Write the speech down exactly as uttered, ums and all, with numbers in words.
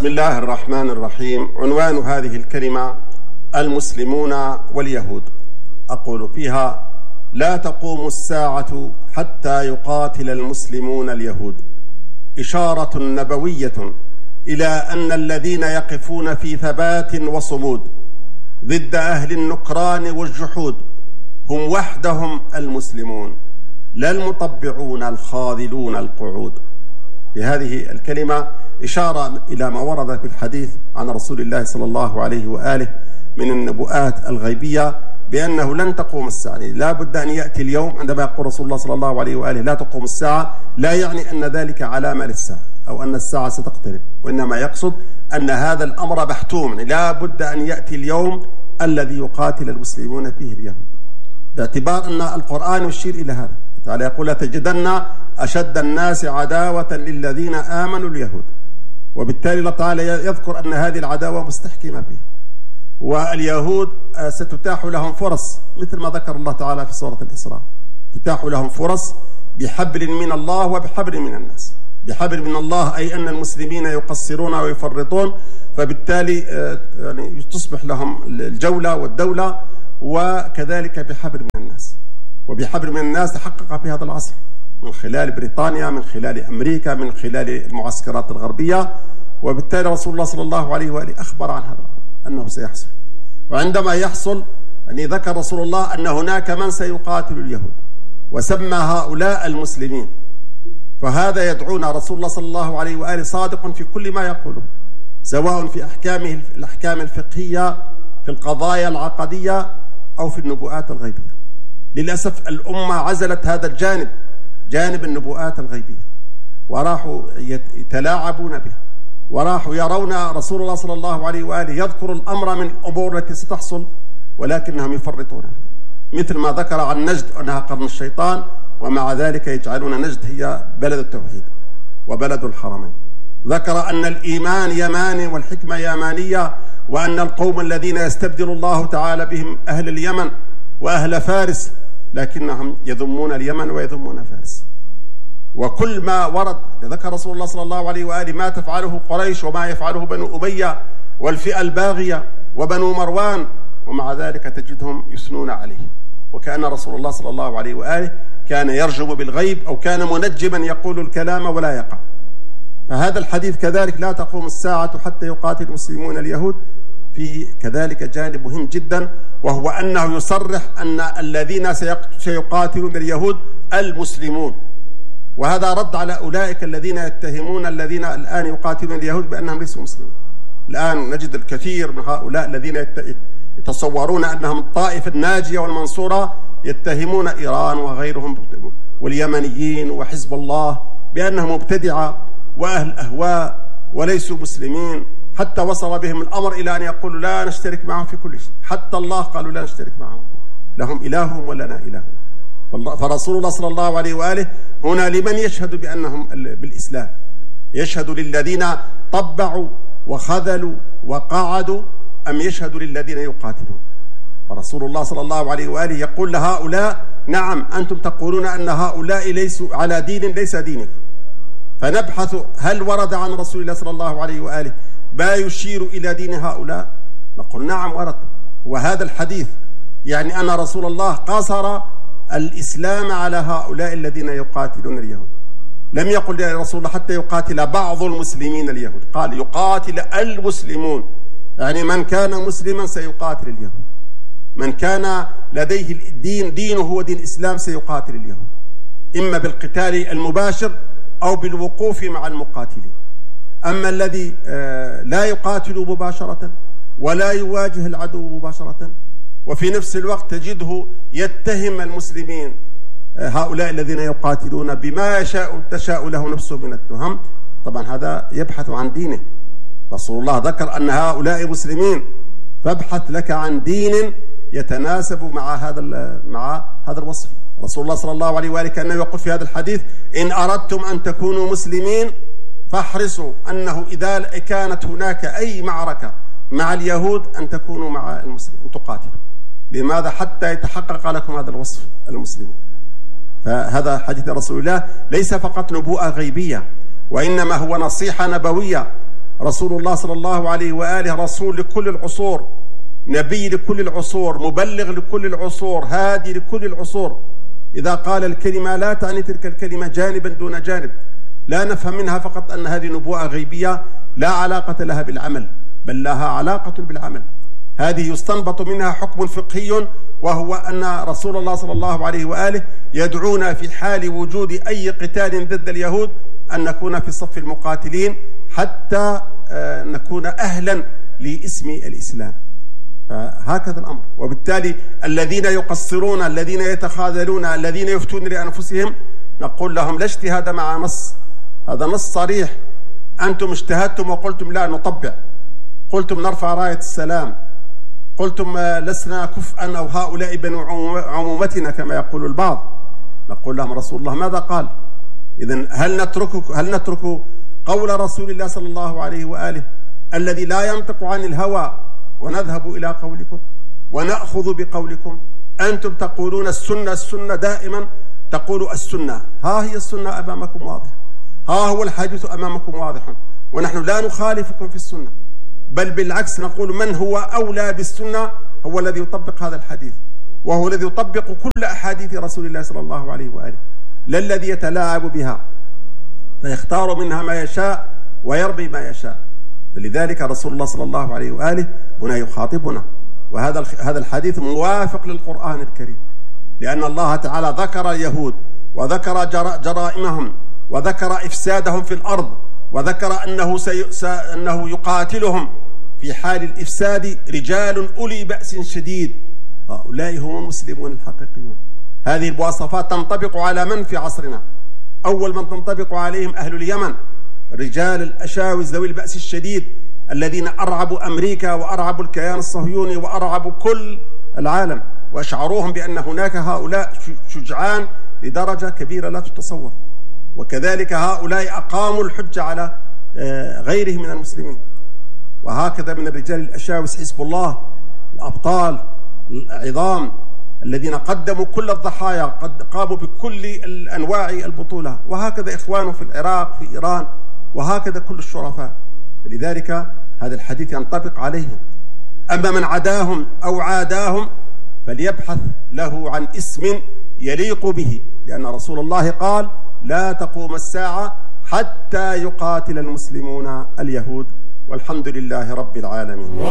بسم الله الرحمن الرحيم. عنوان هذه الكلمة: المسلمون واليهود. أقول فيها: لا تقوم الساعة حتى يقاتل المسلمون اليهود، إشارة نبوية إلى أن الذين يقفون في ثبات وصمود ضد أهل النكران والجحود هم وحدهم المسلمون، لا المطبعون الخاذلون القعود. في هذه الكلمة إشارة إلى ما ورد في الحديث عن رسول الله صلى الله عليه وآله من النبوءات الغيبية بأنه لن تقوم الساعة. لا بد أن يأتي اليوم. عندما يقول رسول الله صلى الله عليه وآله لا تقوم الساعة، لا يعني أن ذلك علامة للساعة أو أن الساعة ستقترب، وإنما يقصد أن هذا الأمر محتوم. لا بد أن يأتي اليوم الذي يقاتل المسلمون فيه اليهود، باعتبار أن القرآن يشير إلى هذا. تعالى يقول: لتجدن أشد الناس عداوة للذين آمنوا اليهود. وبالتالي الله تعالى يذكر أن هذه العداوة مستحكمة فيه، واليهود ستتاح لهم فرص مثل ما ذكر الله تعالى في سورة الإسراء. تتاح لهم فرص بحبل من الله وبحبل من الناس. بحبل من الله أي أن المسلمين يقصرون ويفرطون، فبالتالي يعني تصبح لهم الجولة والدولة، وكذلك بحبل من الناس. وبحبل من الناس تحقق في هذا العصر من خلال بريطانيا، من خلال أمريكا، من خلال المعسكرات الغربية. وبالتالي رسول الله صلى الله عليه وآله أخبر عن هذا الأمر أنه سيحصل. وعندما يحصل يعني ذكر رسول الله أن هناك من سيقاتل اليهود، وسمى هؤلاء المسلمين. فهذا يدعونا رسول الله صلى الله عليه وآله صادق في كل ما يقوله، سواء في أحكامه الأحكام الفقهية، في القضايا العقدية، أو في النبوءات الغيبية. للأسف الأمة عزلت هذا الجانب، جانب النبوءات الغيبية، وراحوا يتلاعبون بها، وراحوا يرون رسول الله صلى الله عليه وآله يذكر الأمر من الأمور التي ستحصل، ولكنهم يفرطون فيه. مثل ما ذكر عن نجد أنها قرن الشيطان، ومع ذلك يجعلون نجد هي بلد التوحيد وبلد الحرمين. ذكر أن الإيمان يماني والحكمة يمانية، وأن القوم الذين يستبدل الله تعالى بهم أهل اليمن وأهل فارس، لكنهم يذمون اليمن ويذمون فارس. وكل ما ورد ذكر رسول الله صلى الله عليه وآله ما تفعله قريش وما يفعله بنو أمية والفئة الباغية وبنو مروان، ومع ذلك تجدهم يثنون عليه، وكأن رسول الله صلى الله عليه وآله كان يرجم بالغيب أو كان منجما يقول الكلام ولا يقع. فهذا الحديث كذلك: لا تقوم الساعة حتى يقاتل المسلمون اليهود، فيه كذلك جانب مهم جدا، وهو أنه يصرح أن الذين سيقاتلون اليهود المسلمون. وهذا رد على أولئك الذين يتهمون الذين الآن يقاتلون اليهود بأنهم ليسوا مسلمين. الآن نجد الكثير من هؤلاء الذين يتصورون أنهم الطائفة الناجية والمنصورة يتهمون إيران وغيرهم واليمنيين وحزب الله بأنهم مبتدعة وأهل أهواء وليسوا مسلمين، حتى وصل بهم الأمر إلى أن يقولوا لا نشترك معهم في كل شيء. حتى الله قالوا لا نشترك معهم، لهم إلههم ولنا إلههم. فرسول الله صلى الله عليه وآله هنا لمن يشهد بأنهم بالإسلام؟ يشهد للذين طبعوا وخذلوا وقعدوا، أم يشهد للذين يقاتلون؟ فرسول الله صلى الله عليه وآله يقول لهؤلاء: نعم أنتم تقولون أن هؤلاء ليسوا على دين ليس دينك. فنبحث هل ورد عن رسول الله صلى الله عليه وآله ما يشير إلى دين هؤلاء؟ نقول نعم ورد. وهذا الحديث يعني أن رسول الله قاصر الإسلام على هؤلاء الذين يقاتلون اليهود. لم يقل يا رسول الله حتى يقاتل بعض المسلمين اليهود، قال يقاتل المسلمون، يعني من كان مسلما سيقاتل اليهود، من كان لديه الدين دينه هو دين الإسلام سيقاتل اليهود، إما بالقتال المباشر أو بالوقوف مع المقاتلين. أما الذي لا يقاتل مباشرة ولا يواجه العدو مباشرة، وفي نفس الوقت تجده يتهم المسلمين هؤلاء الذين يقاتلون بما يشاء تشاء له نفسه من التهم، طبعا هذا يبحث عن دينه. رسول الله ذكر أن هؤلاء مسلمين، فابحث لك عن دين يتناسب مع هذا مع هذا الوصف. رسول الله صلى الله عليه وآله كأنه يقول في هذا الحديث: إن أردتم أن تكونوا مسلمين فاحرصوا أنه إذا كانت هناك أي معركة مع اليهود أن تكونوا مع المسلمين، أن تقاتلوا. لماذا؟ حتى يتحقق لكم هذا الوصف المسلمين. فهذا حديث رسول الله ليس فقط نبوءة غيبية، وإنما هو نصيحة نبوية. رسول الله صلى الله عليه وآله رسول لكل العصور، نبي لكل العصور، مبلغ لكل العصور، هادي لكل العصور. إذا قال الكلمة لا تعني تلك الكلمة جانبا دون جانب، لا نفهم منها فقط أن هذه نبوءة غيبية لا علاقة لها بالعمل، بل لها علاقة بالعمل. هذه يستنبط منها حكم فقهي، وهو أن رسول الله صلى الله عليه وآله يدعونا في حال وجود أي قتال ضد اليهود أن نكون في صف المقاتلين حتى نكون أهلا لاسم الإسلام. فهكذا الأمر. وبالتالي الذين يقصرون، الذين يتخاذلون، الذين يفتون لأنفسهم، نقول لهم لا اجتهاد مع نص، هذا نص صريح. أنتم اجتهدتم وقلتم لا نطبع، قلتم نرفع راية السلام، قلتم لسنا كفءا أو هؤلاء بنو عمومتنا كما يقول البعض. نقول لهم رسول الله ماذا قال؟ إذن هل نترك هل نترك قول رسول الله صلى الله عليه وآله الذي لا ينطق عن الهوى ونذهب إلى قولكم ونأخذ بقولكم؟ أنتم تقولون السنة السنة دائما، تقولوا السنة، ها هي السنة أمامكم واضحة، ها هو الحديث أمامكم واضح، ونحن لا نخالفكم في السنة، بل بالعكس نقول من هو أولى بالسنة هو الذي يطبق هذا الحديث، وهو الذي يطبق كل أحاديث رسول الله صلى الله عليه وآله، لا الذي يتلاعب بها فيختار منها ما يشاء ويربي ما يشاء. لذلك رسول الله صلى الله عليه وآله هنا يخاطبنا، وهذا هذا الحديث موافق للقرآن الكريم، لأن الله تعالى ذكر اليهود وذكر جرائمهم وذكر إفسادهم في الأرض، وذكر أنه, سي... أنه يقاتلهم في حال الإفساد رجال أولي بأس شديد، هؤلاء هم المسلمون الحقيقيون. هذه المواصفات تنطبق على من في عصرنا؟ أول من تنطبق عليهم أهل اليمن، رجال الأشاوز ذوي البأس الشديد الذين أرعبوا أمريكا وأرعبوا الكيان الصهيوني وأرعبوا كل العالم، وأشعروهم بأن هناك هؤلاء شجعان لدرجة كبيرة لا تتصور. وكذلك هؤلاء أقاموا الحجة على غيرهم من المسلمين. وهكذا من الرجال الأشاوس حزب الله، الأبطال العظام الذين قدموا كل الضحايا، قد قاموا بكل الأنواع البطولة، وهكذا إخوانه في العراق في إيران، وهكذا كل الشرفاء. لذلك هذا الحديث ينطبق عليهم. أما من عداهم أو عاداهم فليبحث له عن اسم يليق به، لأن رسول الله قال لا تقوم الساعة حتى يقاتل المسلمون اليهود. والحمد لله رب العالمين.